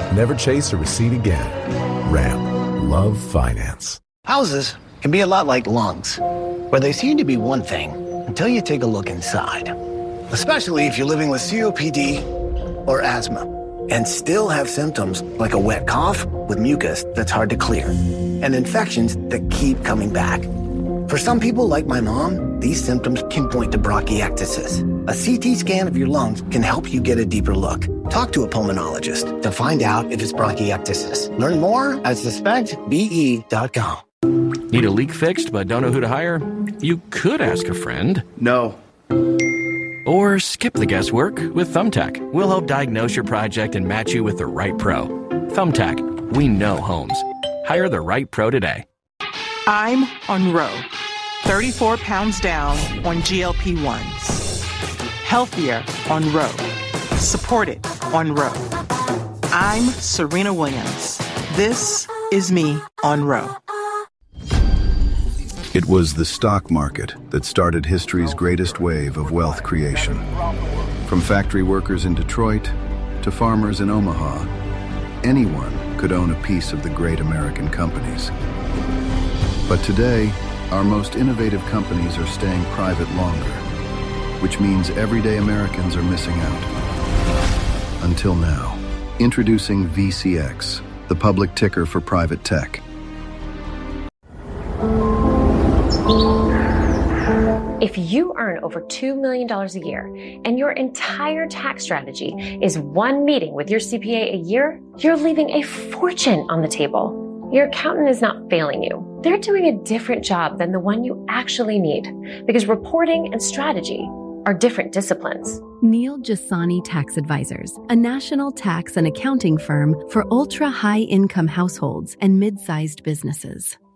Never chase a receipt again. Ram. Love finance. Houses can be a lot like lungs, where they seem to be one thing until you take a look inside. Especially if you're living with COPD or asthma and still have symptoms like a wet cough with mucus that's hard to clear and infections that keep coming back. For some people like my mom, these symptoms can point to bronchiectasis. A CT scan of your lungs can help you get a deeper look. Talk to a pulmonologist to find out if it's bronchiectasis. Learn more at suspectbe.com. Need a leak fixed but don't know who to hire? You could ask a friend. No. Or skip the guesswork with Thumbtack. We'll help diagnose your project and match you with the right pro. Thumbtack, we know homes. Hire the right pro today. I'm on Ro, 34 pounds down on GLP-1s. Healthier on Ro. Supported on Ro. I'm Serena Williams. This is me on Ro. It was the stock market that started history's greatest wave of wealth creation. From factory workers in Detroit to farmers in Omaha, anyone could own a piece of the great American companies. But today, our most innovative companies are staying private longer, which means everyday Americans are missing out. Until now. Introducing VCX, the public ticker for private tech. If you earn over $2 million a year and your entire tax strategy is one meeting with your CPA a year, you're leaving a fortune on the table. Your accountant is not failing you. They're doing a different job than the one you actually need because reporting and strategy are different disciplines. Neil Jasani Tax Advisors, a national tax and accounting firm for ultra-high income households and mid-sized businesses.